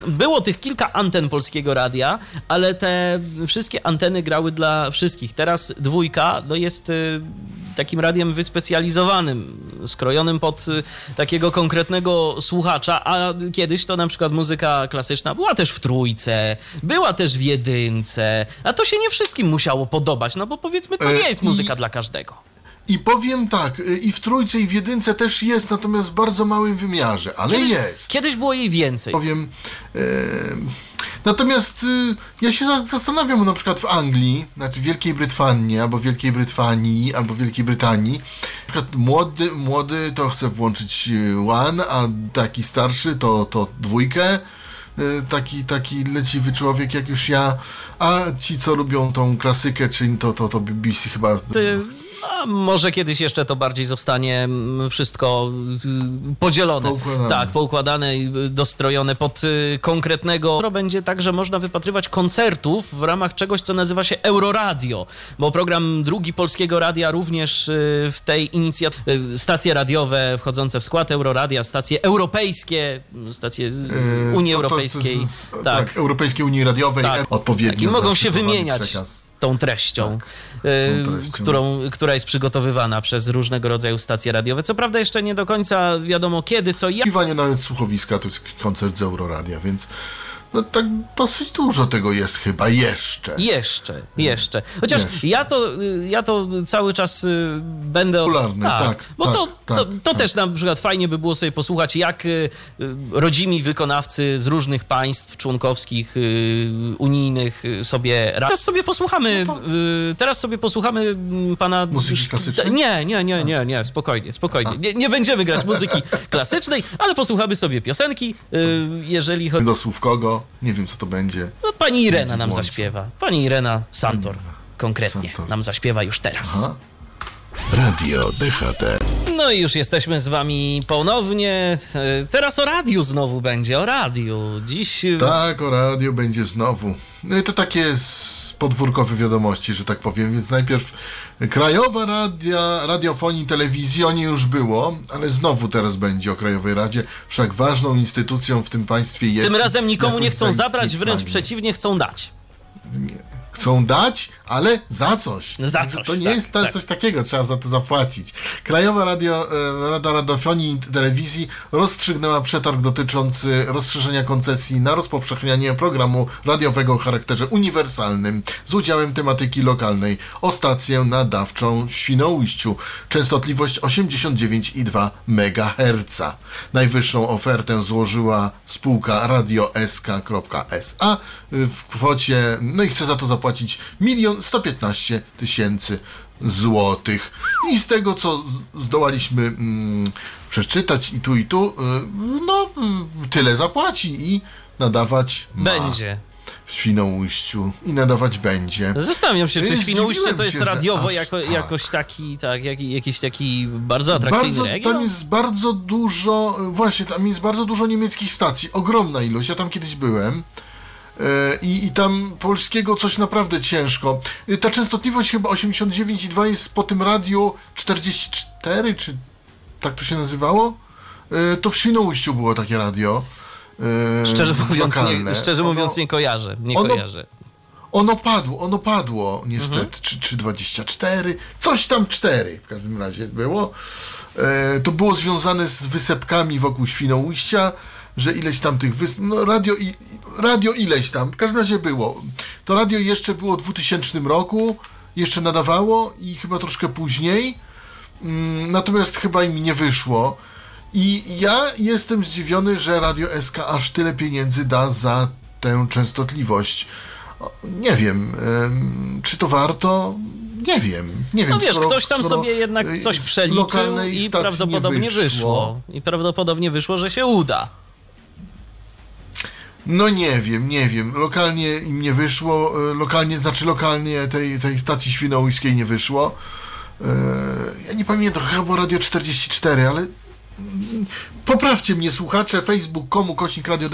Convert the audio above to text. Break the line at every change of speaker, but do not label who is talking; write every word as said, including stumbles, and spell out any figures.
Było tych kilka anten Polskiego Radia, ale te wszystkie anteny grały dla wszystkich. Teraz dwójka no jest y, takim radiem wyspecjalizowanym, skrojonym pod y, takiego konkretnego słuchacza, a kiedyś to na przykład muzyka klasyczna była też w trójce, była też w jedynce, a to się nie wszystkim musiało podobać, no bo powiedzmy to nie jest muzyka e, i... dla każdego.
I powiem tak, i w trójce, i w jedynce też jest, natomiast w bardzo małym wymiarze, ale
kiedyś,
jest.
Kiedyś było jej więcej.
Powiem, e, natomiast e, ja się zastanawiam, na przykład w Anglii, znaczy w Wielkiej Brytanii, albo w Wielkiej Brytanii, albo w Wielkiej Brytanii, na przykład młody, młody to chce włączyć one, a taki starszy to, to dwójkę. Taki, taki leciwy człowiek jak już ja, a ci, co lubią tą klasykę, czyli to, to, to B B C chyba...
Ty, a może kiedyś jeszcze to bardziej zostanie wszystko podzielone.
Poukładane.
Tak, poukładane i dostrojone pod konkretnego. Będzie tak, że można wypatrywać koncertów w ramach czegoś, co nazywa się Euroradio, bo program drugi Polskiego Radia również w tej inicjatywie, stacje radiowe wchodzące w skład Euroradia, stacje europejskie, stacje yy, Unii
to, to,
Europejskiej.
To, to, to,
tak.
tak, Europejskiej Unii Radiowej,
tak.
odpowiednio.
I mogą się wymieniać
przekaz.
Tą treścią,
tak,
y,
tą treścią.
Którą, która jest przygotowywana przez różnego rodzaju stacje radiowe. Co prawda jeszcze nie do końca wiadomo kiedy, co i jak.
W poszukiwaniu nawet słuchowiska to jest koncert z Euroradia, więc no tak dosyć dużo tego jest chyba jeszcze.
Jeszcze, jeszcze. Chociaż
jeszcze.
Ja, to, ja to cały czas będę...
Popularne, tak. tak
bo
tak,
to,
tak,
to, to
tak.
też na przykład fajnie by było sobie posłuchać, jak rodzimi wykonawcy z różnych państw członkowskich, unijnych sobie... Teraz sobie posłuchamy, no to... teraz sobie posłuchamy pana...
Muzyki klasycznej?
Nie, nie, nie, nie, nie, spokojnie, spokojnie. Nie, nie będziemy grać muzyki klasycznej, ale posłuchamy sobie piosenki, jeżeli chodzi...
Do słów kogo? Nie wiem, co to będzie.
No, pani Irena
będzie
nam
włączy.
zaśpiewa. Pani Irena Santor konkretnie
Santor.
nam zaśpiewa już teraz.
Aha.
Radio D H T.
No i już jesteśmy z wami ponownie. Teraz o radiu znowu będzie, o radiu. Dziś...
Tak, o radiu będzie znowu. No i to takie podwórkowe wiadomości, że tak powiem, więc najpierw Krajowa Radia, Radiofonii i Telewizji, o niej już było, ale znowu teraz będzie o Krajowej Radzie, wszak ważną instytucją w tym państwie jest.
Tym razem nikomu nie chcą
zaistnieć
zabrać, wręcz
pragnie.
przeciwnie, chcą dać.
Nie. Chcą dać, ale za coś.
Za coś,
To nie
tak,
jest to
tak.
coś takiego, trzeba za to zapłacić. Krajowa Radio, Rada Radiofonii i Telewizji rozstrzygnęła przetarg dotyczący rozszerzenia koncesji na rozpowszechnianie programu radiowego o charakterze uniwersalnym z udziałem tematyki lokalnej o stację nadawczą w Świnoujściu. Częstotliwość osiemdziesiąt dziewięć i dwa megaherca. Najwyższą ofertę złożyła spółka radio s k kropka s a w kwocie, no i chce za to zapłacić milion sto piętnaście tysięcy złotych. I z tego, co zdołaliśmy mm, przeczytać i tu, i tu, y, no y, tyle zapłaci i nadawać ma.
Będzie.
W Świnoujściu i nadawać będzie.
Zastanawiam się, czy
Zdziwiłem
Świnoujście to jest
się, że
radiowo
aż
jako,
tak.
jakoś taki, tak, jak, jakiś taki bardzo atrakcyjny
Bardzo,
region.
tam jest bardzo dużo, właśnie, tam jest bardzo dużo niemieckich stacji, ogromna ilość, ja tam kiedyś byłem. I, I tam polskiego coś naprawdę ciężko. Ta częstotliwość chyba osiemdziesiąt dziewięć i dwa jest po tym radiu czterdzieści cztery, czy tak to się nazywało? To w Świnoujściu było takie radio.
Szczerze mówiąc,
lokalne.
nie, szczerze
ono,
mówiąc nie kojarzę. Nie
ono,
kojarzę.
Ono padło, ono padło niestety,
Mhm.
czy, czy dwadzieścia cztery, coś tam cztery w każdym razie było. To było związane z wysepkami wokół Świnoujścia, że ileś tam tych wysp... No radio, i, radio ileś tam, w każdym razie było. To radio jeszcze było w dwutysięcznym roku, jeszcze nadawało i chyba troszkę później, mm, natomiast chyba im nie wyszło. I ja jestem zdziwiony, że Radio S K aż tyle pieniędzy da za tę częstotliwość. Nie wiem, ym, czy to warto... Nie wiem, nie wiem.
No wiesz,
skoro,
ktoś tam
skoro
sobie jednak coś przeliczył i prawdopodobnie
wyszło.
wyszło. I prawdopodobnie wyszło, że się uda.
No nie wiem, nie wiem. Lokalnie im nie wyszło, lokalnie, znaczy lokalnie tej, tej stacji świnoujskiej nie wyszło. Ja nie pamiętam, chyba było Radio czterdzieści cztery, ale poprawcie mnie słuchacze, facebook kropka com, kośnik radio